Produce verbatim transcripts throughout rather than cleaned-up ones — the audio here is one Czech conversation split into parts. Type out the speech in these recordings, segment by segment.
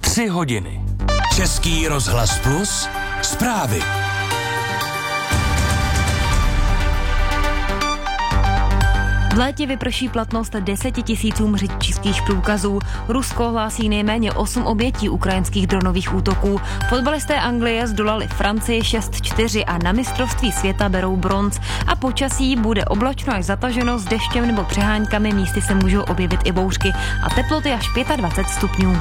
Tři hodiny. Český rozhlas Plus, zprávy. V létě vyprší platnost deseti tisícům řidičských průkazů. Rusko hlásí nejméně osm obětí ukrajinských dronových útoků. Fotbalisté Anglie zdolali Francii šest čtyři a na mistrovství světa berou bronz. A počasí bude oblačno až zataženo, s deštěm nebo přeháňkami, místy se můžou objevit i bouřky a teploty až dvacet pět stupňů.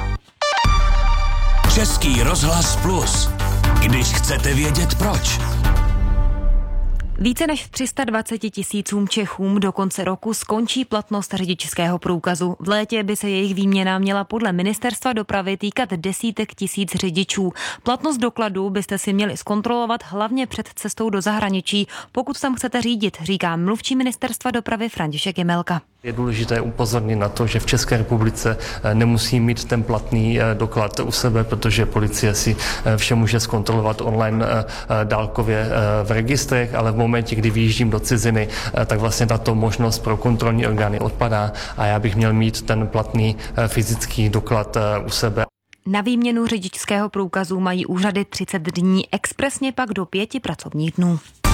Český rozhlas Plus. Když chcete vědět proč. Více než tři sta dvacet tisícům Čechům do konce roku skončí platnost řidičského průkazu. V létě by se jejich výměna měla podle Ministerstva dopravy týkat desítek tisíc řidičů. Platnost dokladů byste si měli zkontrolovat hlavně před cestou do zahraničí, pokud tam chcete řídit, říká mluvčí Ministerstva dopravy František Jemelka. Je důležité upozornit na to, že v České republice nemusí mít ten platný doklad u sebe, protože policie si vše může zkontrolovat online dálkově v registrech, ale v momentě, kdy vyjíždím do ciziny, tak vlastně tato možnost pro kontrolní orgány odpadá a já bych měl mít ten platný fyzický doklad u sebe. Na výměnu řidičského průkazu mají úřady třicet dní, expresně pak do pěti pracovních dnů.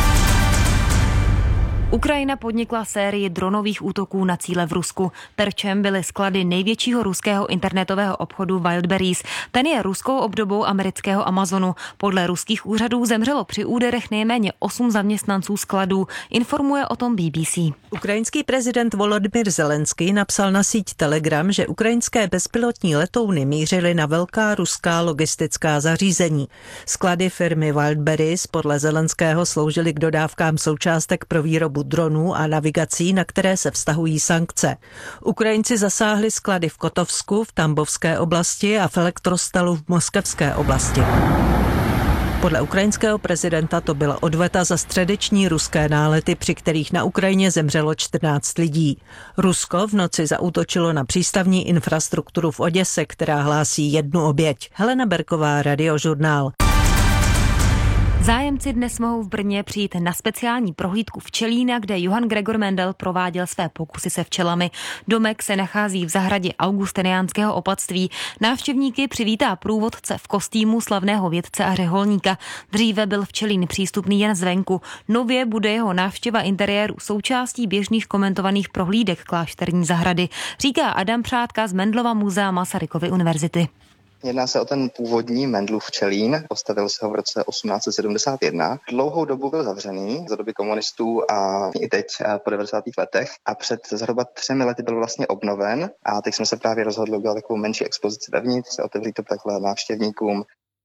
Ukrajina podnikla sérii dronových útoků na cíle v Rusku. Terčem byly sklady největšího ruského internetového obchodu Wildberries. Ten je ruskou obdobou amerického Amazonu. Podle ruských úřadů zemřelo při úderech nejméně osm zaměstnanců skladů. Informuje o tom B B C. Ukrajinský prezident Volodymyr Zelenský napsal na síť Telegram, že ukrajinské bezpilotní letouny mířily na velká ruská logistická zařízení. Sklady firmy Wildberries podle Zelenského sloužily k dodávkám součástek pro výrobu dronů a navigací, na které se vztahují sankce. Ukrajinci zasáhli sklady v Kotovsku, v Tambovské oblasti a v Elektrostalu v Moskevské oblasti. Podle ukrajinského prezidenta to byla odveta za středeční ruské nálety, při kterých na Ukrajině zemřelo čtrnáct lidí. Rusko v noci zaútočilo na přístavní infrastrukturu v Oděse, která hlásí jednu oběť. Helena Berková, Radiožurnál. Zájemci dnes mohou v Brně přijít na speciální prohlídku včelína, kde Johann Gregor Mendel prováděl své pokusy se včelami. Domek se nachází v zahradě augustiniánského opatství. Návštěvníky přivítá průvodce v kostýmu slavného vědce a řeholníka. Dříve byl včelín přístupný jen zvenku. Nově bude jeho návštěva interiéru součástí běžných komentovaných prohlídek klášterní zahrady, říká Adam Přátka z Mendlova muzea Masarykovy univerzity. Jedná se o ten původní Mendlův včelín, postavil se ho v roce osmnáct set sedmdesát jedna. Dlouhou dobu byl zavřený za doby komunistů a i teď po devadesátých letech a před zhruba třemi lety byl vlastně obnoven a teď jsme se právě rozhodli udělat takovou menší expozici vevnitř, otevřít to takhle návštěvníkům.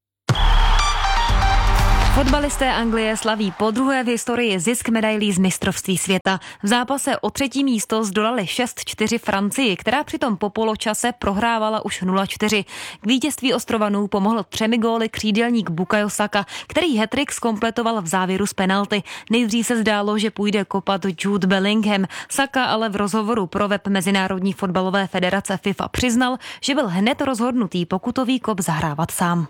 Fotbalisté Anglie slaví podruhé v historii zisk medailí z mistrovství světa. V zápase o třetí místo zdolali šest čtyři Francii, která přitom po poločase prohrávala už nula čtyři. K vítězství Ostrovanů pomohl třemi góly křídelník Bukayo Saka, který hat-trick zkompletoval v závěru z penalty. Nejdřív se zdálo, že půjde kopat Jude Bellingham. Saka ale v rozhovoru pro web Mezinárodní fotbalové federace FIFA přiznal, že byl hned rozhodnutý pokutový kop zahrávat sám.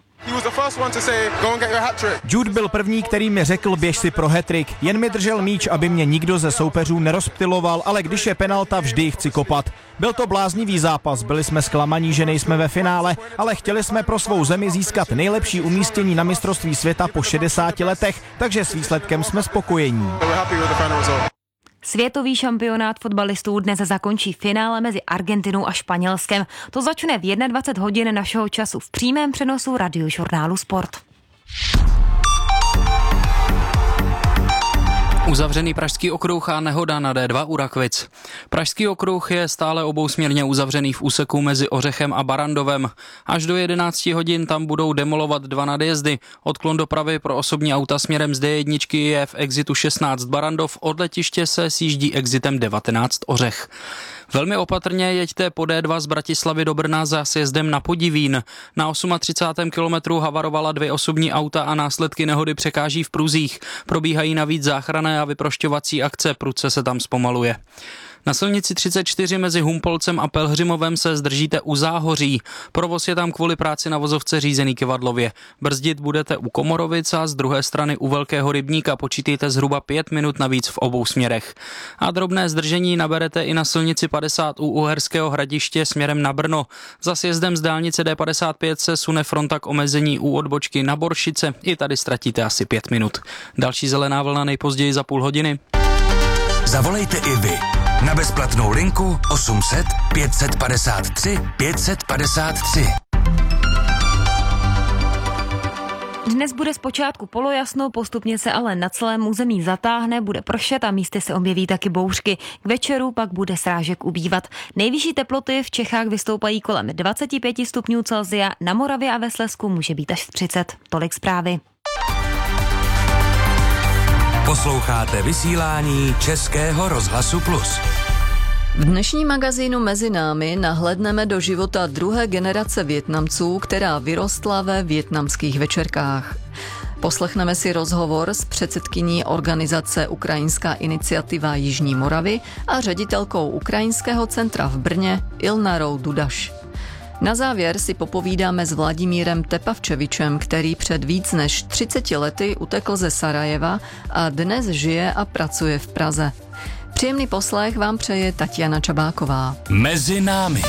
Jude byl první, který mi řekl, běž si pro hat-trick. Jen mi držel míč, aby mě nikdo ze soupeřů nerozptyloval, ale když je penalta, vždy chci kopat. Byl to bláznivý zápas, byli jsme zklamaní, že nejsme ve finále, ale chtěli jsme pro svou zemi získat nejlepší umístění na mistrovství světa po šedesáti letech, takže s výsledkem jsme spokojení. Světový šampionát fotbalistů dnes zakončí finále mezi Argentinou a Španělskem. To začne v dvacet jedna hodin našeho času v přímém přenosu Radiožurnálu Sport. Uzavřený Pražský okruh a nehoda na D dva u Rakvic. Pražský okruh je stále obousměrně uzavřený v úseku mezi Ořechem a Barandovem. Až do jedenácti hodin tam budou demolovat dva nadjezdy. Odklon dopravy pro osobní auta směrem z D jedna je v exitu šestnáct Barandov, od letiště se sjíždí exitem devatenáct Ořech. Velmi opatrně jeďte po D dva z Bratislavy do Brna za sjezdem na Podivín. Na třicátém osmém kilometru havarovala dvě osobní auta a následky nehody překáží v pruzích. Probíhají navíc záchranné a vyprošťovací akce, prudce se tam zpomaluje. Na silnici třicet čtyři mezi Humpolcem a Pelhřimovem se zdržíte u Záhoří. Provoz je tam kvůli práci na vozovce řízený Kyvadlově. Brzdit budete u Komorovic a z druhé strany u Velkého rybníka. Počítejte zhruba pět minut navíc v obou směrech. A drobné zdržení naberete i na silnici padesát u Uherského Hradiště směrem na Brno. Za sjezdem z dálnice D padesát pět se sune fronta k omezení u odbočky na Boršice. I tady ztratíte asi pět minut. Další zelená vlna nejpozději za půl hodiny. Zavolejte i vy na bezplatnou linku osm set pět set padesát tři pět set padesát tři. Dnes bude zpočátku polojasno, postupně se ale na celém území zatáhne, bude pršet a místy se objeví taky bouřky. K večeru pak bude srážek ubývat. Nejvyšší teploty v Čechách vystoupají kolem dvacet pět stupňů Celsia, na Moravě a ve Slezsku může být až třicet. Tolik zprávy. Posloucháte vysílání Českého rozhlasu Plus. V dnešním magazínu Mezi námi nahlédneme do života druhé generace Vietnamců, která vyrostla ve vietnamských večerkách. Poslechneme si rozhovor s předsedkyní organizace Ukrajinská iniciativa Jižní Moravy a ředitelkou Ukrajinského centra v Brně Ilnarou Dudaš. Na závěr si popovídáme s Vladimírem Tepavčevičem, který před víc než třiceti lety utekl ze Sarajeva a dnes žije a pracuje v Praze. Příjemný poslech vám přeje Tatiana Čabáková. Mezi námi.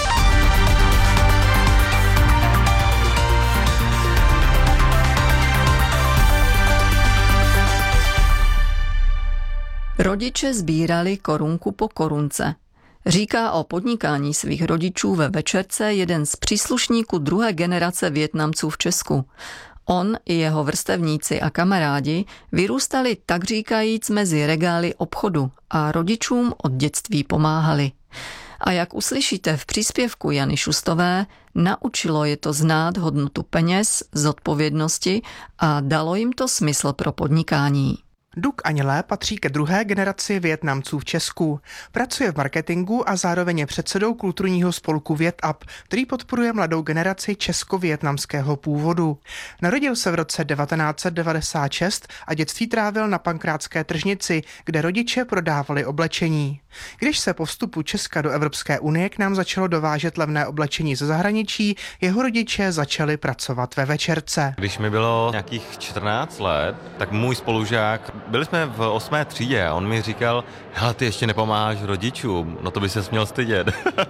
Rodiče sbírali korunku po korunce. Říká o podnikání svých rodičů ve večerce jeden z příslušníků druhé generace Vietnamců v Česku. On i jeho vrstevníci a kamarádi vyrůstali tak říkajíc mezi regály obchodu a rodičům od dětství pomáhali. A jak uslyšíte v příspěvku Jany Šustové, naučilo je to znát hodnotu peněz, zodpovědnosti a dalo jim to smysl pro podnikání. Duc Agnelé patří ke druhé generaci Vietnamců v Česku. Pracuje v marketingu a zároveň je předsedou kulturního spolku VietUp, který podporuje mladou generaci česko-vietnamského původu. Narodil se v roce devatenáct set devadesát šest a dětství trávil na Pankrátské tržnici, kde rodiče prodávali oblečení. Když se po vstupu Česka do Evropské unie k nám začalo dovážet levné oblečení ze zahraničí, jeho rodiče začali pracovat ve večerce. Když mi bylo nějakých čtrnáct let, tak můj spolužák, byli jsme v osmé třídě a on mi říkal, hele, ty ještě nepomáháš rodičům, no to by ses měl stydět.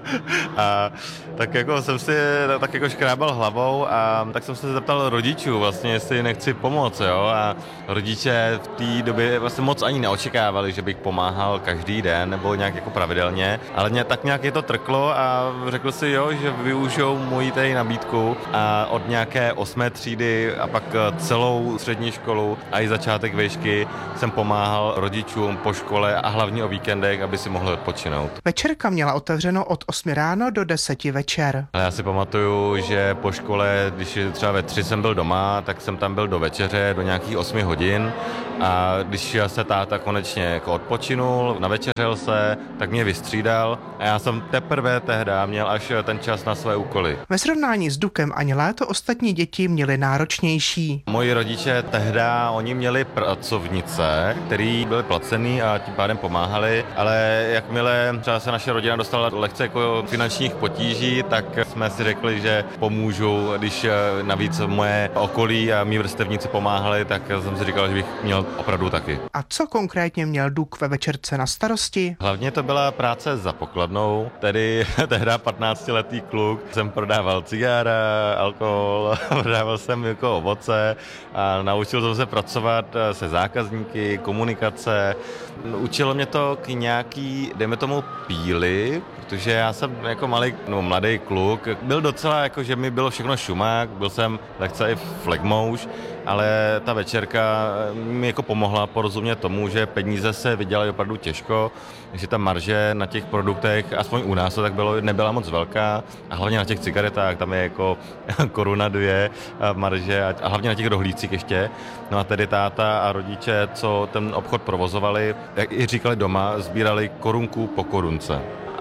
A tak jako jsem si tak jako škrábal hlavou a tak jsem se zeptal rodičů vlastně, jestli nechci pomoct, jo, a rodiče v té době vlastně moc ani neočekávali, že bych pomáhal každý den nebo nějak jako pravidelně, ale mě, tak nějak je to trklo a řekl si, jo, že využijou moji tady nabídku a od nějaké osmé třídy a pak celou střední školu a i začátek výšky jsem pomáhal rodičům po škole a hlavně o víkendech, aby si mohli odpočinout. Večerka měla otevřeno od osmi ráno do deseti večer. Já si pamatuju, že po škole, když třeba ve tři jsem byl doma, tak jsem tam byl do večeře, do nějakých osmi hodin a když se táta konečně jako odpočinul, navečeřel se, tak mě vystřídal a já jsem teprve tehda měl až ten čas na své úkoly. Ve srovnání s Dukem Agnelé to ostatní děti měly náročnější. Moji rodiče tehda, oni měli pracovnice, který byly placený a tím pádem pomáhali, ale jakmile třeba se naše rodina dostala lehce jako finančních potíží, tak jsme si řekli, že pomůžu, když navíc moje okolí a mý vrstevníci pomáhali, tak jsem si říkal, že bych měl opravdu taky. A co konkrétně měl Duk ve večerce na starosti? Hlavně to byla práce za pokladnou, tedy tehda patnáctiletý kluk, jsem prodával cigára, alkohol, prodával jsem jako ovoce a naučil jsem se pracovat se zákazníky, komunikace. Učilo mě to k nějaký, dejme tomu, píli, protože já jsem jako malý, no, mladý kluk, byl docela jako, že mi bylo všechno šumák, byl jsem lehce i flegmouš, ale ta večerka mi jako pomohla porozumět tomu, že peníze se vydělají opravdu těžko, že ta marže na těch produktech, aspoň u nás to tak bylo, nebyla moc velká a hlavně na těch cigaretách, tam je jako koruna dvě marže a hlavně na těch rohlících ještě. No a tedy táta a rodiče, co ten obchod provozovali, jak i říkali doma, sbírali korunku po korunce.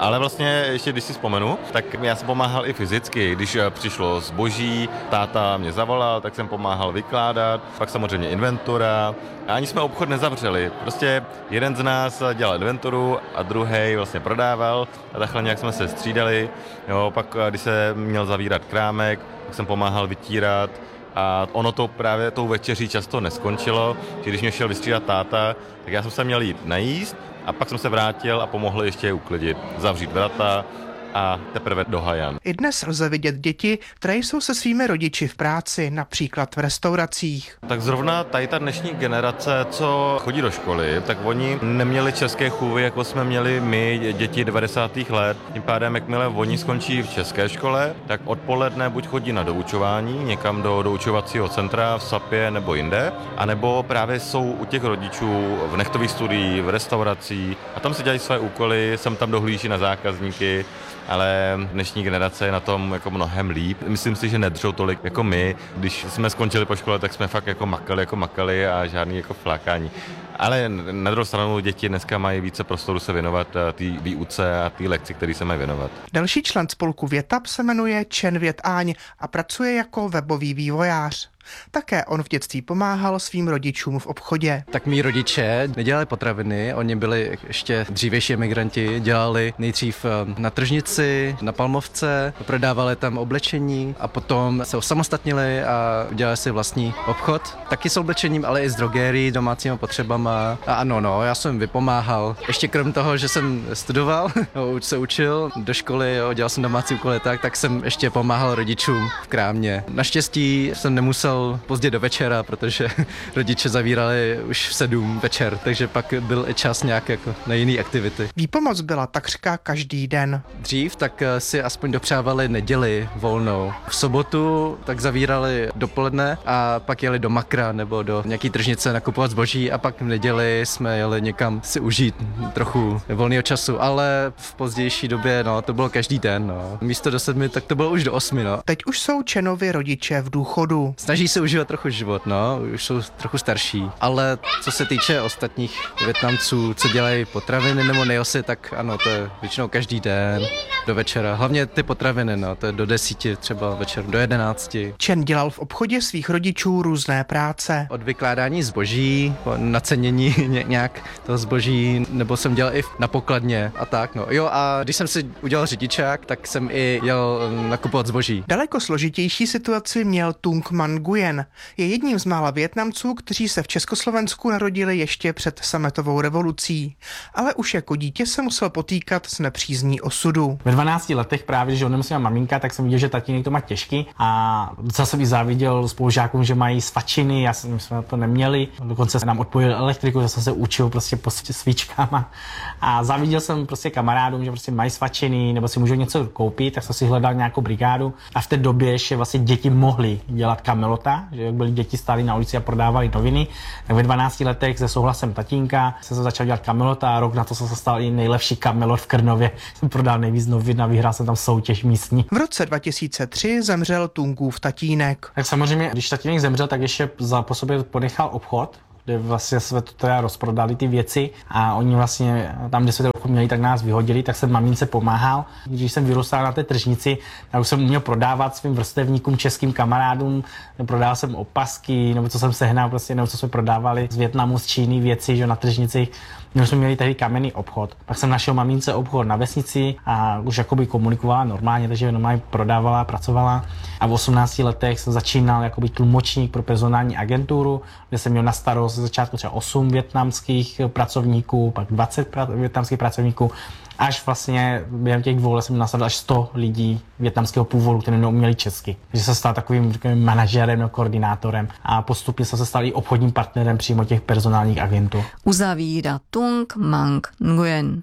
Ale vlastně ještě když si vzpomenu, tak já jsem pomáhal i fyzicky. Když přišlo zboží, táta mě zavolal, tak jsem pomáhal vykládat, pak samozřejmě inventura. A ani jsme obchod nezavřeli. Prostě jeden z nás dělal inventuru a druhý vlastně prodával a takhle nějak jsme se střídali. Jo, pak když se měl zavírat krámek, tak jsem pomáhal vytírat. A ono to právě tou večeří často neskončilo, že když mě šel vystřídat táta, tak já jsem se měl jít najíst a pak jsem se vrátil a pomohl ještě uklidit, zavřít vrata a teprve do hajan. I dnes lze vidět děti, které jsou se svými rodiči v práci, například v restauracích. Tak zrovna tady ta dnešní generace, co chodí do školy, tak oni neměli české chůvy, jako jsme měli my, děti devadesátých let. Tím pádem, jakmile oni skončí v české škole, tak odpoledne buď chodí na doučování, někam do doučovacího centra v SAPě nebo jinde, anebo právě jsou u těch rodičů v nechtových studiích, v restauracích a tam si dělají své úkoly, sem tam dohlíží na zákazníky. Ale dnešní generace je na tom jako mnohem líp. Myslím si, že nedržou tolik jako my. Když jsme skončili po škole, tak jsme fakt jako makali, jako makali a žádný jako flákání. Ale na druhou stranu děti dneska mají více prostoru se věnovat té výuce a té lekci, které se mají věnovat. Další člen spolku Větap se jmenuje Čen Vět Áň a pracuje jako webový vývojář. Také on v dětství pomáhal svým rodičům v obchodě. Tak mý rodiče nedělali potraviny, oni byli ještě dřívější emigranti, dělali nejdřív na tržnici, na Palmovce, prodávali tam oblečení a potom se osamostatnili a udělali si vlastní obchod. Taky s oblečením, ale i s drogérií, domácíma potřebama. A ano, no, já jsem vypomáhal. Ještě krom toho, že jsem studoval, už se učil do školy, jo, dělal jsem domácí úkoly, tak, tak jsem ještě pomáhal rodičům v krámě. Naštěstí jsem nemusel pozdě do večera, protože rodiče zavírali už v sedm večer, takže pak byl i čas nějak jako na jiné aktivity. Výpomoc byla takřka každý den. Dřív tak si aspoň dopřávali neděli volnou. V sobotu tak zavírali dopoledne a pak jeli do Makra nebo do nějaký tržnice nakupovat zboží a pak v neděli jsme jeli někam si užít trochu volného času, ale v pozdější době no, to bylo každý den. No. Místo do sedmi, tak to bylo už do osmi. No. Teď už jsou Čenovi rodiče v důchodu. Snaží se užívat trochu život, no, už jsou trochu starší. Ale co se týče ostatních Vietnamců, co dělají potraviny nebo nejosy, tak ano, to je většinou každý den do večera. Hlavně ty potraviny, no, to je do desíti třeba večer, do jedenácti. Čen dělal v obchodě svých rodičů různé práce. Od vykládání zboží, nacenění nějak toho zboží, nebo jsem dělal i na pokladně a tak, no. Jo, a když jsem si udělal řidičák, tak jsem i jel nakupovat zboží. Daleko složitější situaci měl Tung Man Nguyen. Je jedním z mála Vietnamců, kteří se v Československu narodili ještě před sametovou revolucí. Ale už jako dítě se musel potýkat s nepřízní osudu. Ve dvanácti letech právě, že onemocněla maminka, tak jsem viděl, že tatínek to má těžký a docela jsem i záviděl spolužákům, že mají svačiny, já jsem, my jsme to neměli. Dokonce se nám odpojil elektriku, zase se učil prostě po svíčkama a záviděl jsem prostě kamarádům, že prostě mají svačiny nebo si můžou něco koupit, tak jsem si hledal nějakou brigádu a v té době ještě vlastně děti mohly dělat kamelota, že jak byly děti stály na ulici a prodávali noviny, tak ve dvanácti letech se souhlasem tatínka jsem se začal dělat kamelota a rok na to jsem se stal i nejlepší kamelot v Krnově. Jsem prodal nejvíc novin a vyhrál jsem tam soutěž místní. V roce dva tisíce tři zemřel Tungův tatínek. Tak samozřejmě, když tatínek zemřel, tak ještě za po sobě ponechal obchod, kde vlastně jsme to teda rozprodali ty věci a oni vlastně tam, kde jsme ten obchod měli, tak nás vyhodili, tak jsem mamince pomáhal. Když jsem vyrůstal na té tržnici, tak už jsem uměl prodávat svým vrstevníkům, českým kamarádům, prodával jsem opasky, nebo co jsem sehnal, prostě, nebo co jsme prodávali z Vietnamu, z Číny věci, že na tržnici. My jsme měli tehdy kamenný obchod. Pak jsem našel mamince obchod na vesnici a už jakoby komunikovala normálně, takže normálně prodávala, pracovala. A v osmnácti letech jsem začínal jakoby tlumočník pro personální agenturu, kde jsem měl na starost ze začátku třeba osm vietnamských pracovníků, pak dvacet pra- vietnamských pracovníků, až vlastně během těch dvou let jsem nasadil až sto lidí vietnamského původu, kteří neuměli česky. Takže jsem stal takovým řekněme, manažerem nebo koordinátorem a postupně jsem se stal i obchodním partnerem přímo těch personálních agentů. Uzavírá Tung Man Nguyen.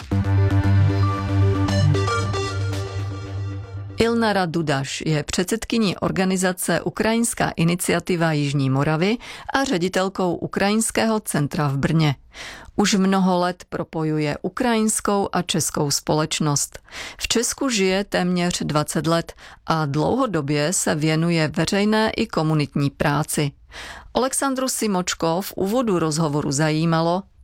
Ilnara Dudaš je předsedkyní organizace Ukrajinská iniciativa Jižní Moravy a ředitelkou Ukrajinského centra v Brně. Už mnoho let propojuje ukrajinskou a českou společnost. V Česku žije téměř dvacet let a dlouhodobě se věnuje veřejné i komunitní práci. Alexandru Simočko v úvodu rozhovoru zajímalo,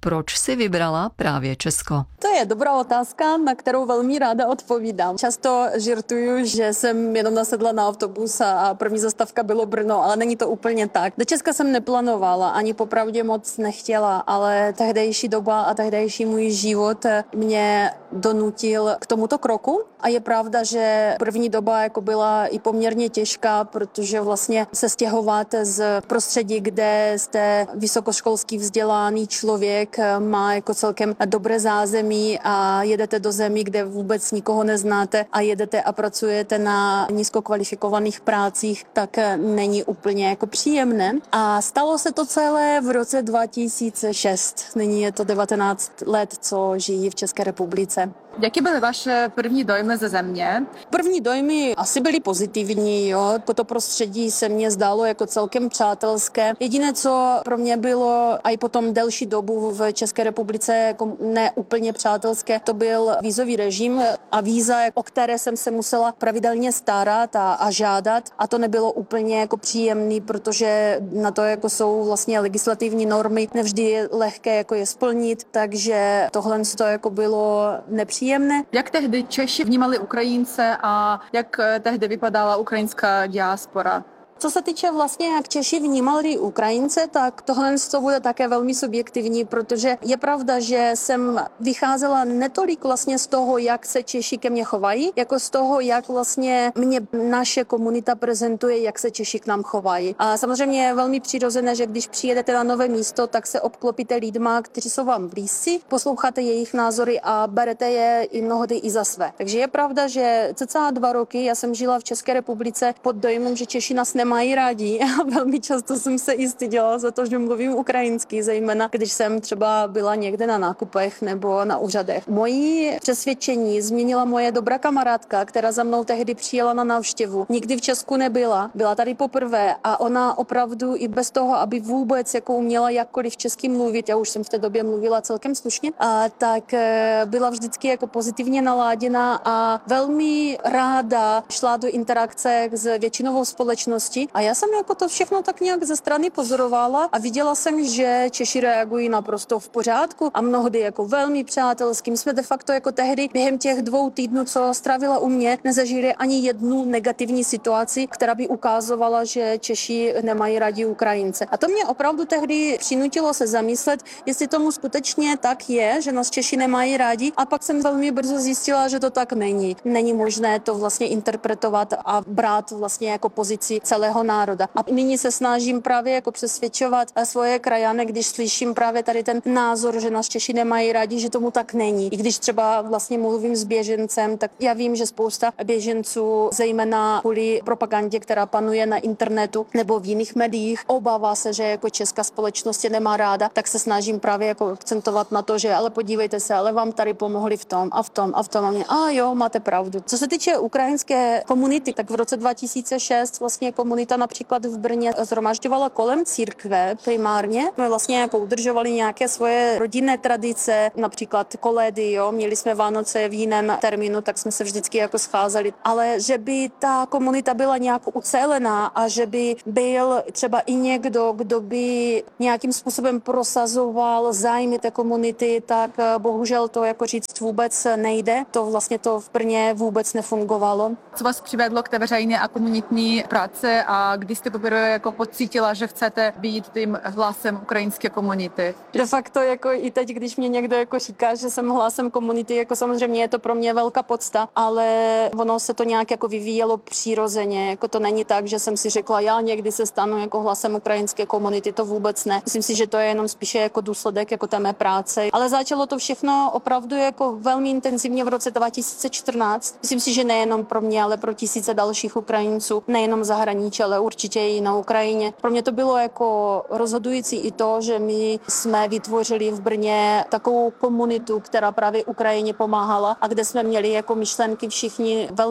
proč si vybrala právě Česko. To je dobrá otázka, na kterou velmi ráda odpovídám. Často žertuju, že jsem jenom nasedla na autobus a první zastávka bylo Brno, ale není to úplně tak. Do Česka jsem neplánovala, ani popravdě moc nechtěla, ale tehdejší doba a tehdejší můj život mě donutil k tomuto kroku. A je pravda, že první doba jako byla i poměrně těžká, protože vlastně se stěhovat z prostředí, kde jste vysokoškolský vzdělaný člověk, má jako celkem dobré zázemí a jedete do zemí, kde vůbec nikoho neznáte a jedete a pracujete na nízkokvalifikovaných prácích, tak není úplně jako příjemné. A stalo se to celé v roce dva tisíce šest. Nyní je to devatenáct let, co žijí v České republice. Jaké byly vaše první dojmy ze země? První dojmy asi byly pozitivní, jo. To prostředí se mně zdálo jako celkem přátelské. Jediné, co pro mě bylo a i potom delší dobu v České republice jako neúplně přátelské, to byl vízový režim a víza, o které jsem se musela pravidelně starat a, a žádat. A to nebylo úplně jako příjemný, protože na to jako jsou vlastně legislativní normy, nevždy je lehké jako je splnit, takže tohle to jako bylo nepříjemné. Jak tehdy Češi vnímali Ukrajince a jak tehdy vypadala ukrajinská diaspora? Co se týče vlastně, jak Češi vnímali Ukrajince, tak tohle to bude také velmi subjektivní, protože je pravda, že jsem vycházela netolik vlastně z toho, jak se Češi ke mně chovají, jako z toho, jak vlastně mě naše komunita prezentuje, jak se Češi k nám chovají. A samozřejmě je velmi přirozené, že když přijedete na nové místo, tak se obklopíte lidma, kteří jsou vám blízcí, posloucháte jejich názory a berete je i mnohdy i za své. Takže je pravda, že cca dva roky já jsem žila v České republice pod dojmem, že Češi nás nemají rádi a velmi často jsem se i styděla za to, že mluvím ukrajinsky, zejména když jsem třeba byla někde na nákupech nebo na úřadech. Mojí přesvědčení změnila moje dobrá kamarádka, která za mnou tehdy přijela na návštěvu. Nikdy v Česku nebyla, byla tady poprvé a ona opravdu i bez toho, aby vůbec jako uměla jakkoliv česky mluvit, já už jsem v té době mluvila celkem slušně, a tak byla vždycky jako pozitivně naláděna a velmi ráda šla do interakce s většinovou společností. A já jsem jako to všechno tak nějak ze strany pozorovala a viděla jsem, že Češi reagují naprosto v pořádku a mnohdy jako velmi přátelským. Jsme de facto jako tehdy během těch dvou týdnů, co strávila u mě, nezažili ani jednu negativní situaci, která by ukázovala, že Češi nemají rádi Ukrajince. A to mě opravdu tehdy přinutilo se zamyslet, jestli tomu skutečně tak je, že nás Češi nemají rádi. A pak jsem velmi brzo zjistila, že to tak není. Není možné to vlastně interpretovat a brát vlastně jako pozici celého národa. A nyní se snažím právě jako přesvědčovat svoje krajany, když slyším právě tady ten názor, že nás Češi nemají rádi, že tomu tak není. I když třeba vlastně mluvím s běžencem, tak já vím, že spousta běženců, zejména kvůli propagandě, která panuje na internetu nebo v jiných médiích, obává se, že jako česká společnost je nemá ráda, tak se snažím právě jako akcentovat na to, že ale podívejte se, ale vám tady pomohli v tom a v tom a v tom a mě, a jo, máte pravdu. Co se týče ukrajinské komunity, tak v roce dva tisíce šest vlastně komunita například v Brně zhromažďovala kolem církve primárně. My vlastně jako udržovali nějaké svoje rodinné tradice, například kolédy, jo, měli jsme Vánoce v jiném termínu, tak jsme se vždycky jako scházeli. Ale že by ta komunita byla nějak ucelená a že by byl třeba i někdo, kdo by nějakým způsobem prosazoval zájmy té komunity, tak bohužel to jako říct vůbec nejde. To vlastně to v Brně vůbec nefungovalo. Co vás přivedlo k té veřejné a komunitní práci a kdy jste poprvé jako pocítila, že chcete být tím hlasem ukrajinské komunity? De facto jako i teď, když mě někdo jako říká, že jsem hlasem komunity, jako samozřejmě je to pro mě velká podsta, ale ono se to nějak jako vyvíjelo přirozeně. Jako to není tak, že jsem si řekla, já někdy se stanu jako hlasem ukrajinské komunity, to vůbec ne. Myslím si, že to je jenom spíše jako důsledek jako té mé práce. Ale začalo to všechno opravdu jako velmi intenzivně v roce dva tisíce čtrnáct. Myslím si, že nejenom pro mě, ale pro tisíce dalších Ukrajinců, nejenom v zahraničí, ale určitě i na Ukrajině. Pro mě to bylo jako rozhodující i to, že my jsme vytvořili v Brně takovou komunitu, která právě Ukrajině pomáhala a kde jsme měli jako myšlenky všichni velmi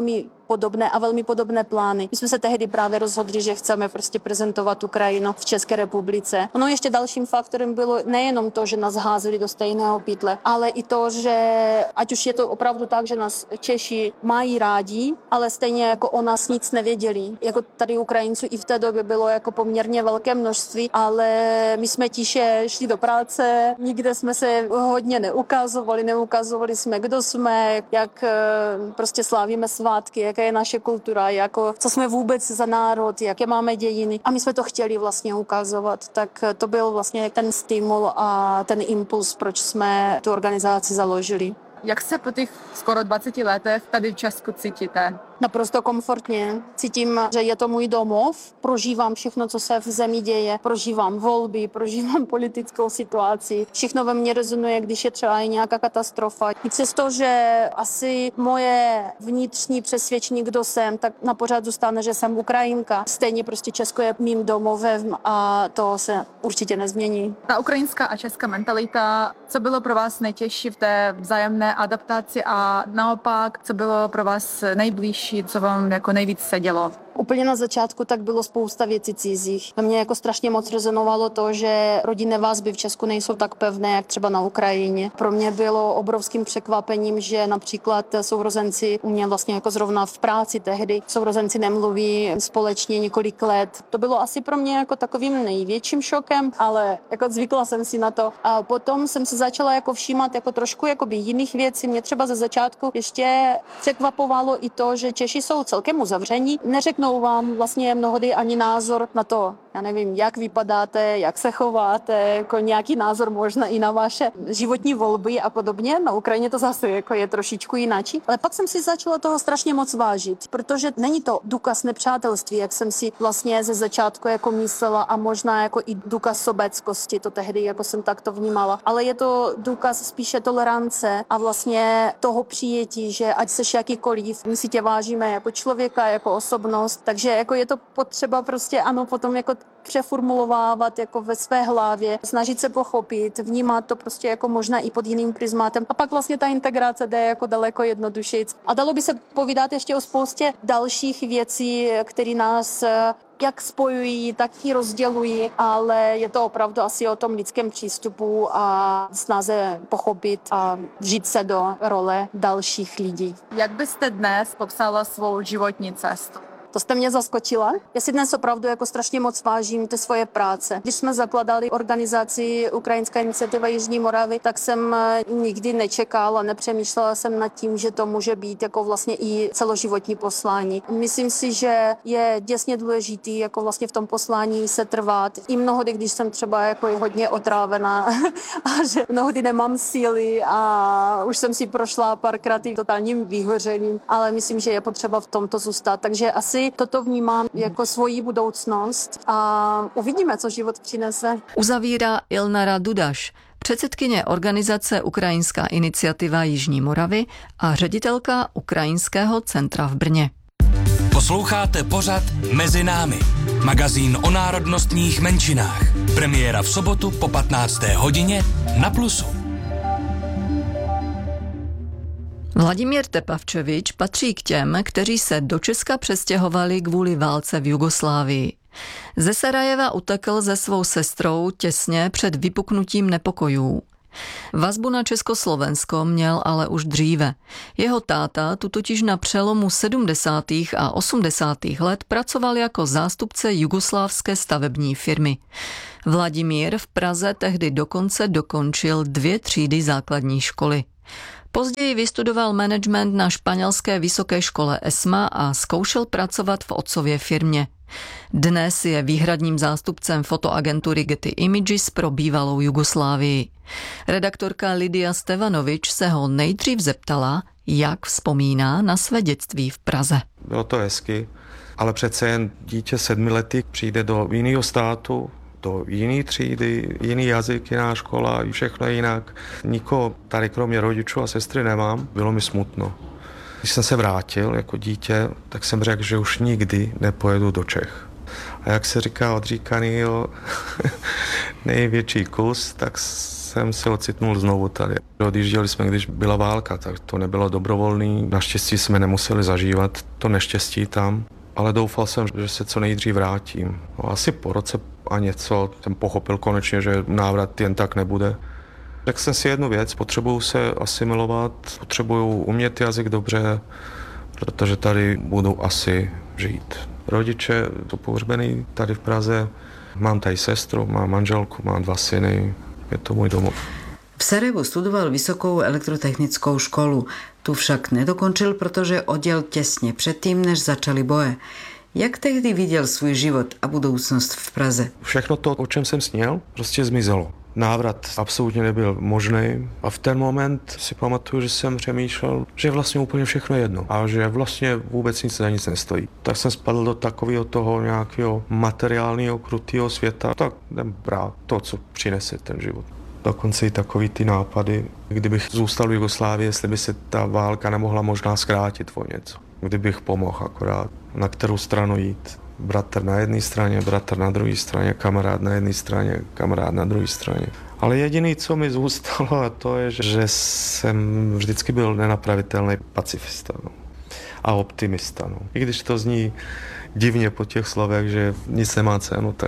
podobné a velmi podobné plány. My jsme se tehdy právě rozhodli, že chceme prostě prezentovat Ukrajinu v České republice. No ještě dalším faktorem bylo nejenom to, že nás házeli do stejného pytle, ale i to, že ať už je to opravdu tak, že nás Češi mají rádi, ale stejně jako o nás nic nevěděli. Jako tady Ukrajinců i v té době bylo jako poměrně velké množství, ale my jsme tiše šli do práce, nikde jsme se hodně neukazovali, neukazovali jsme, kdo jsme, jak prostě slávíme svátky, jaká je naše kultura, jako, co jsme vůbec za národ, jaké máme dějiny. A my jsme to chtěli vlastně ukazovat, tak to byl vlastně ten stimul a ten impuls, proč jsme tu organizaci založili. Jak se po těch skoro dvaceti letech tady v Česku cítíte? Naprosto komfortně. Cítím, že je to můj domov. Prožívám všechno, co se v zemi děje. Prožívám volby, prožívám politickou situaci. Všechno ve mně rezonuje, když je třeba i nějaká katastrofa. I přesto, že asi moje vnitřní přesvědčení, kdo jsem, tak na pořád zůstane, že jsem Ukrajinka. Stejně prostě Česko je mým domovem a to se určitě nezmění. Ta ukrajinská a česká mentalita, co bylo pro vás nejtěžší v té vzájemné adaptaci a naopak, co bylo pro vás nejbližší, co vám jako nejvíc sedělo? Úplně na začátku tak bylo spousta věcí cizích. Na mě jako strašně moc rezonovalo to, že rodinné vazby v Česku nejsou tak pevné, jak třeba na Ukrajině. Pro mě bylo obrovským překvapením, že například sourozenci u mě vlastně jako zrovna v práci tehdy sourozenci nemluví společně několik let. To bylo asi pro mě jako takovým největším šokem, ale jako zvykla jsem si na to. A potom jsem se začala jako všímat jako trošku jakoby jiných věcí. Mě třeba ze začátku ještě překvapovalo i to, že Češi jsou celkem uzavření. Neřeknu vám vlastně mnohdy ani názor na to, já nevím, jak vypadáte, jak se chováte, jako nějaký názor možná i na vaše životní volby a podobně. Na Ukrajině to zase jako je trošičku jináčí. Ale pak jsem si začala toho strašně moc vážit, protože není to důkaz nepřátelství, jak jsem si vlastně ze začátku jako myslela a možná jako i důkaz sobeckosti, to tehdy jako jsem takto vnímala. Ale je to důkaz spíše tolerance a vlastně toho přijetí, že ať seš jakýkoliv, my si tě vážíme jako člověka, jako osobnost. Takže jako je to potřeba prostě ano potom jako přeformulovávat jako ve své hlavě, snažit se pochopit, vnímat to prostě jako možná i pod jiným prismátem. A pak vlastně ta integrace jde jako daleko jednodušeji. A dalo by se povídat ještě o spoustě dalších věcí, které nás jak spojují, tak i rozdělují, ale je to opravdu asi o tom lidském přístupu a snaze pochopit a vžít se do role dalších lidí. Jak byste dnes popsala svou životní cestu? To jste mě zaskočila. Já si dnes opravdu jako strašně moc vážím ty svoje práce. Když jsme zakladali organizaci Ukrajinská iniciativa Jižní Moravy, tak jsem nikdy nečekala, nepřemýšlela jsem nad tím, že to může být jako vlastně i celoživotní poslání. Myslím si, že je děsně důležitý jako vlastně v tom poslání se trvat. I mnohdy, když jsem třeba jako hodně otrávená a že mnohdy nemám síly a už jsem si prošla párkrát i totálním vyhořením, ale myslím, že je potřeba v tomto zůstat. Takže asi toto vnímám jako svoji budoucnost a uvidíme, co život přinese. Uzavírá Ilnara Dudaš, předsedkyně organizace Ukrajinská iniciativa Jižní Moravy a ředitelka Ukrajinského centra v Brně. Posloucháte pořad Mezi námi, magazín o národnostních menšinách. Premiéra v sobotu po patnácté hodině na Plusu. Vladimír Tepavčevič patří k těm, kteří se do Česka přestěhovali kvůli válce v Jugoslávii. Ze Sarajeva utekl se svou sestrou těsně před vypuknutím nepokojů. Vazbu na Československo měl ale už dříve. Jeho táta tu totiž na přelomu sedmdesátých a osmdesátých let pracoval jako zástupce jugoslávské stavební firmy. Vladimír v Praze tehdy dokonce dokončil dvě třídy základní školy. Později vystudoval management na španělské vysoké škole ESMA a zkoušel pracovat v otcově firmě. Dnes je výhradním zástupcem fotoagentury Getty Images pro bývalou Jugoslávii. Redaktorka Lidia Stevanovič se ho nejdřív zeptala, jak vzpomíná na své dětství v Praze. Bylo to hezky, ale přece jen dítě sedmiletý přijde do jiného státu, do jiné třídy, jiný jazyk, jiná škola, všechno jinak. Nikoho tady kromě rodičů a sestry nemám, bylo mi smutno. Když jsem se vrátil jako dítě, tak jsem řekl, že už nikdy nepojedu do Čech. A jak se říká odříkaný, jo, největší kus, tak jsem se ocitnul znovu tady. Odjížděli jsme, když byla válka, tak to nebylo dobrovolný. Naštěstí jsme nemuseli zažívat to neštěstí tam, ale doufal jsem, že se co nejdřív vrátím. No, asi po roce a něco jsem pochopil konečně, že návrat jen tak nebude. Tak jsem si jednu věc, potřebuju se asimilovat, potřebuju umět jazyk dobře, protože tady budu asi žít. Rodiče jsou pohřbený tady v Praze, mám tady sestru, mám manželku, mám dva syny, je to můj domov. V Sarajevu studoval vysokou elektrotechnickou školu. Tu však nedokončil, protože odjel těsně předtím, než začaly boje. Jak tehdy viděl svůj život a budoucnost v Praze? Všechno to, o čem jsem sněl, prostě zmizelo. Návrat absolutně nebyl možný a v ten moment si pamatuju, že jsem přemýšlel, že je vlastně úplně všechno jedno a že vlastně vůbec nic za nic nestojí. Tak jsem spadl do takového toho nějakého materiálního, krutého světa, tak jdem brát to, co přinese ten život. Dokonce i takový ty nápady, kdybych zůstal v Jugoslávii, jestli by se ta válka nemohla možná zkrátit o něco. Kdybych pomohl akorát, na kterou stranu jít. Bratr na jedné straně, bratr na druhé straně, kamarád na jedné straně, kamarád na druhé straně. Ale jediné, co mi zůstalo, a to je, že jsem vždycky byl nenapravitelný pacifista, no. A optimista. No. I když to zní divně po těch slovech, že nic nemá cenu, tak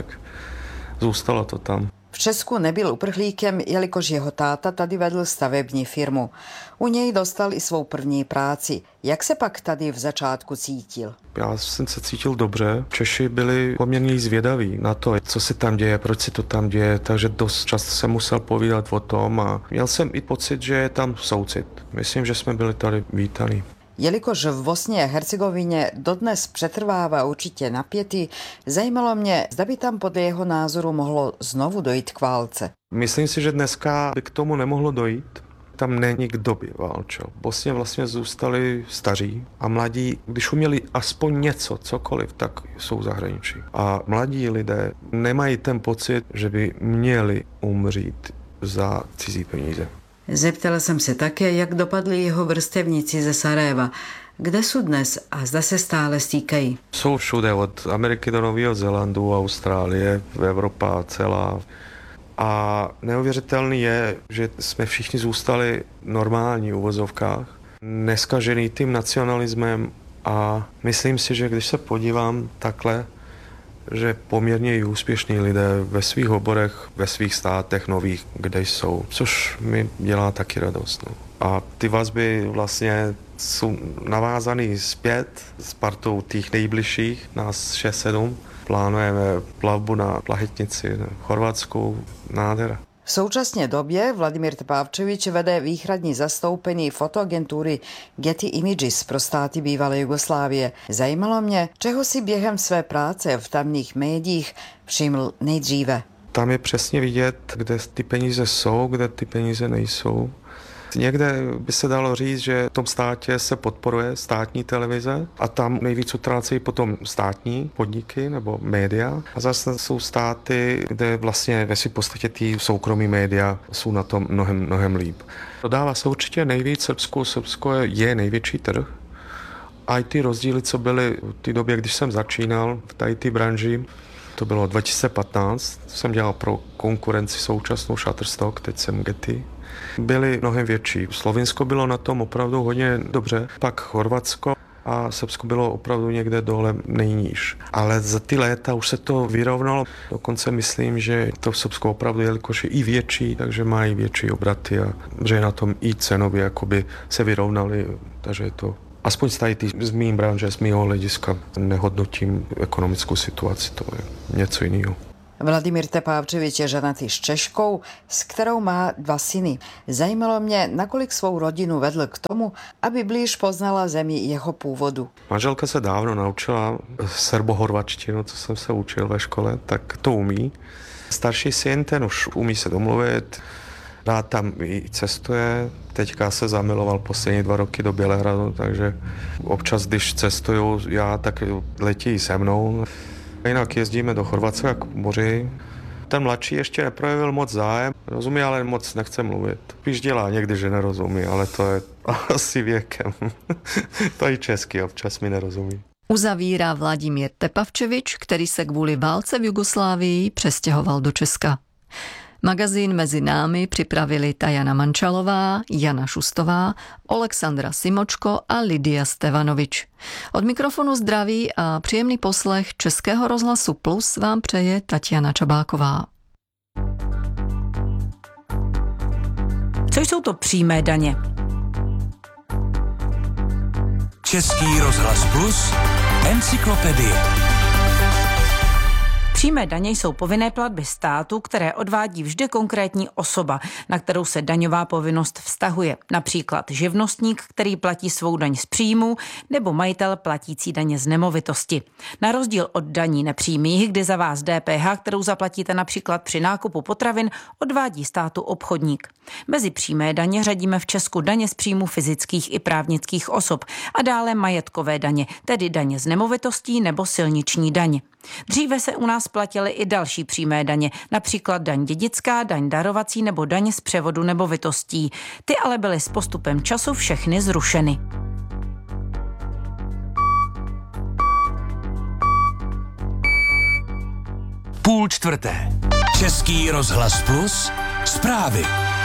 zůstalo to tam. V Česku nebyl uprchlíkem, jelikož jeho táta tady vedl stavební firmu. U něj dostal i svou první práci. Jak se pak tady v začátku cítil? Já jsem se cítil dobře. Češi byli poměrně zvědaví na to, co se tam děje, proč se to tam děje, takže dost často jsem musel povídat o tom a měl jsem i pocit, že je tam soucit. Myslím, že jsme byli tady vítaní. Jelikož v Bosně a Hercegovině dodnes přetrvává určitě napětí, zajímalo mě, zda by tam podle jeho názoru mohlo znovu dojít k válce. Myslím si, že dneska by k tomu nemohlo dojít. Tam není kdo by válčil. V Bosně vlastně zůstali staří a mladí, když uměli aspoň něco, cokoliv, tak jsou v zahraničí. A mladí lidé nemají ten pocit, že by měli umřít za cizí peníze. Zeptala jsem se také, jak dopadli jeho vrstevníci ze Sarajeva. Kde jsou dnes a zda se stále stýkají? Jsou všude, od Ameriky do Nového Zélandu, Austrálie, Evropa celá. A neuvěřitelný je, že jsme všichni zůstali normální v uvozovkách, neskažený tím nacionalismem a myslím si, že když se podívám takhle, že poměrně i úspěšní lidé ve svých oborech, ve svých státech nových, kde jsou, což mi dělá taky radost. No. A ty vazby vlastně jsou navázaný zpět s partou těch nejbližších, nás šest sedm. Plánujeme plavbu na Plachetnici v Chorvatsku, nádhera. V současné době Vladimír Tepavčevič vede výhradní zastoupení fotoagentury Getty Images pro státy bývalé Jugoslávie. Zajímalo mě, čeho si během své práce v tamních médiích všiml nejdříve. Tam je přesně vidět, kde ty peníze jsou, kde ty peníze nejsou. Někde by se dalo říct, že v tom státě se podporuje státní televize a tam nejvíc utrácejí potom státní podniky nebo média. A zase jsou státy, kde vlastně ve své podstatě ty soukromí média jsou na tom mnohem, mnohem líp. Dodává se určitě nejvíc Srbsku. Srbsko je největší trh. A i ty rozdíly, co byly v té době, když jsem začínal v té té branži, to bylo dva tisíce patnáct, jsem dělal pro konkurenci současnou Shutterstock, teď jsem Getty. Byly mnohem větší. Slovinsko bylo na tom opravdu hodně dobře, pak Chorvatsko a Srbsko bylo opravdu někde dole nejníž. Ale za ty léta už se to vyrovnalo. Dokonce myslím, že to v Srbsku opravdu, jelikož je i větší, takže mají větší obraty a že na tom i cenově jakoby se vyrovnali, takže je to aspoň z tady z mý branže, z mýho hlediska nehodnotím ekonomickou situaci, to je něco jiného. Vladimír Tepavčevič je ženatý s Češkou, s kterou má dva syny. Zajímalo mě, nakolik svou rodinu vedl k tomu, aby blíž poznala zemi jeho původu. Manželka se dávno naučila srbohorvačtinu, co jsem se učil ve škole, tak to umí. Starší syn, ten už umí se domluvit, rád tam i cestuje. Teďka se zamiloval poslední dva roky do Bělehradu, takže občas, když cestuju já, tak letí se mnou. Jinak jezdíme do Chorvatska k moři. Ten mladší ještě neprojevil moc zájem, rozumí, ale moc nechce mluvit. Spíš dělá někdy, že nerozumí, ale to je asi věkem. To i česky občas mi nerozumí. Uzavírá Vladimír Tepavčevič, který se kvůli válce v Jugoslávii přestěhoval do Česka. Magazín Mezi námi připravili Tajana Mančalová, Jana Šustová, Alexandra Simočko a Lidia Stevanovič. Od mikrofonu zdraví a příjemný poslech Českého rozhlasu Plus vám přeje Tatiana Čabáková. Co jsou to přímé daně? Český rozhlas Plus, encyklopedie. Přímé daně jsou povinné platby státu, které odvádí vždy konkrétní osoba, na kterou se daňová povinnost vztahuje. Například živnostník, který platí svou daň z příjmu, nebo majitel platící daně z nemovitosti. Na rozdíl od daní nepřímých, kdy za vás D P H, kterou zaplatíte například při nákupu potravin, odvádí státu obchodník. Mezi přímé daně řadíme v Česku daně z příjmu fyzických i právnických osob a dále majetkové daně, tedy daně z nemovitostí nebo silniční daň. Dříve se u nás platily i další přímé daně, například daň dědická, daň darovací nebo daň z převodu nemovitostí. Ty ale byly s postupem času všechny zrušeny. Půl čtvrté. Český rozhlas Plus, zprávy.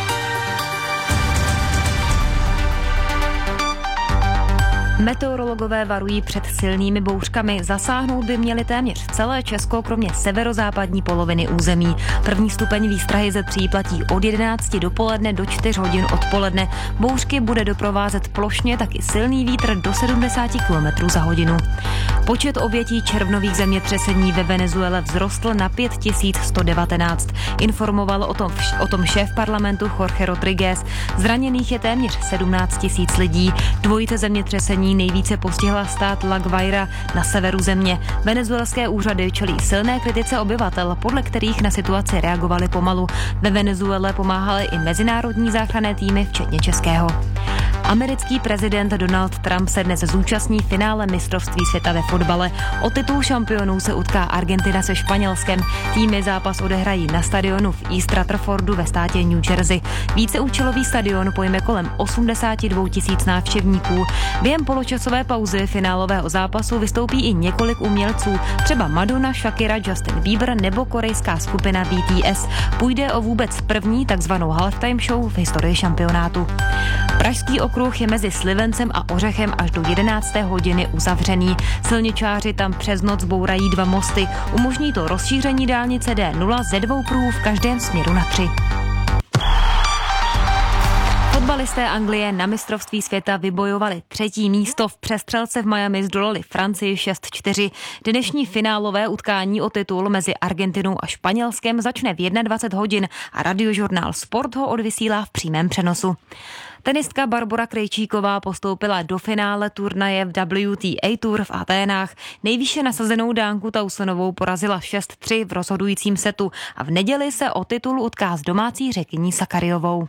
Meteorologové varují před silnými bouřkami. Zasáhnout by měly téměř celé Česko, kromě severozápadní poloviny území. První stupeň výstrahy ze tří platí od jedenácti dopoledne do čtyř hodin odpoledne. Bouřky bude doprovázet plošně taky silný vítr do sedmdesát kilometrů za hodinu. Počet obětí červnových zemětřesení ve Venezuele vzrostl na pět tisíc sto devatenáct. Informoval o tom, o tom šéf parlamentu Jorge Rodríguez. Zraněných je téměř sedmnáct tisíc lidí. Dvojice zemětřesení nejvíce postihla stát La Guaira na severu země. Venezuelské úřady čelí silné kritice obyvatel, podle kterých na situaci reagovali pomalu. Ve Venezuele pomáhaly i mezinárodní záchranné týmy, včetně českého. Americký prezident Donald Trump se dnes zúčastní finále mistrovství světa ve fotbale. O titul šampionů se utká Argentina se Španělskem. Týmy zápas odehrají na stadionu v East Rutherfordu ve státě New Jersey. Víceúčelový stadion pojme kolem osmdesát dva tisíc návštěvníků. Během poločasové pauzy finálového zápasu vystoupí i několik umělců, třeba Madonna, Shakira, Justin Bieber nebo korejská skupina B T S. Půjde o vůbec první takzvanou halftime show v historii šampionátu. Pražský okruh je mezi Slivencem a Ořechem až do jedenácté hodiny uzavřený. Silničáři tam přes noc bourají dva mosty. Umožní to rozšíření dálnice D nula ze dvou pruhů v každém směru na tři. Fotbalisté Anglie na mistrovství světa vybojovali třetí místo. V přestřelce v Miami zdolali Francii šest čtyři. Dnešní finálové utkání o titul mezi Argentinou a Španělskem začne v dvacet jedna hodin a radiožurnál Sport ho odvysílá v přímém přenosu. Tenistka Barbora Krejčíková postoupila do finále turnaje v W T A Tour v Aténách. Nejvýše nasazenou Dánku Tausonovou porazila šest tři v rozhodujícím setu a v neděli se o titul utká s domácí Řekyní Sakariovou.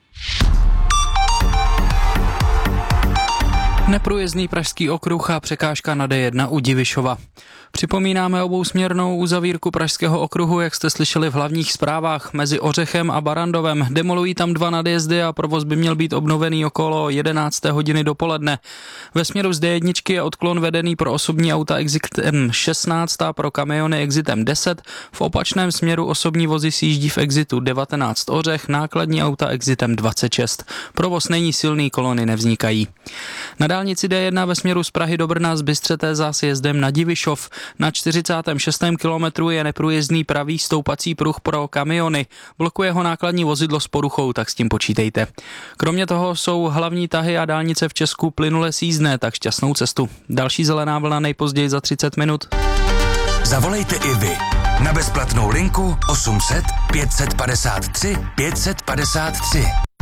Neprůjezdný pražský okruh a překážka na D jedna u Divišova. Připomínáme obousměrnou uzavírku pražského okruhu, jak jste slyšeli v hlavních zprávách. Mezi Ořechem a Barandovem demolují tam dva nadjezdy a provoz by měl být obnovený okolo jedenácté hodiny dopoledne. Ve směru z D jedna je odklon vedený pro osobní auta exitem šestnáct a pro kamiony exitem deset. V opačném směru osobní vozy sjíždí v exitu devatenáct Ořech, nákladní auta exitem dvacet šest. Provoz není silný, kolony nevznikají. Na dálnici D jedna ve směru z Prahy do Brna zbystřete za sjezdem na Divišov. Na čtyřicátém šestém kilometru je neprůjezdný pravý stoupací pruh pro kamiony. Blokuje ho nákladní vozidlo s poruchou, tak s tím počítejte. Kromě toho jsou hlavní tahy a dálnice v Česku plynule sízdné, tak šťastnou cestu. Další zelená vlna nejpozději za třicet minut. Zavolejte i vy na bezplatnou linku osm set pět set padesát tři pět set padesát tři.